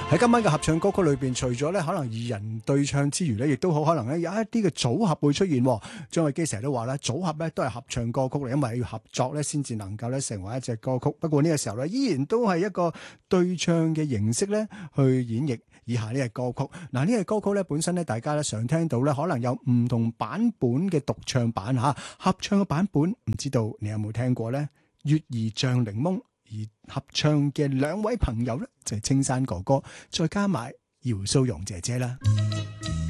喺今晚嘅合唱歌曲裏邊，除咗咧可能二人對唱之餘咧，亦都好可能咧有一啲嘅組合會出現。張衛基成日都話咧，組合咧都係合唱歌曲嚟，因為要合作咧先至能夠咧成為一隻歌曲。不過呢個時候咧，依然都係一個對唱嘅形式咧去演繹以下呢隻歌曲。嗱，呢隻歌曲咧本身咧，大家咧常聽到咧，可能有唔同版本嘅獨唱版嚇，合唱嘅版本唔知道你有冇聽過呢？月兒像檸檬。而合唱嘅兩位朋友咧，就係青山哥哥，再加埋姚蘇蓉姐姐啦。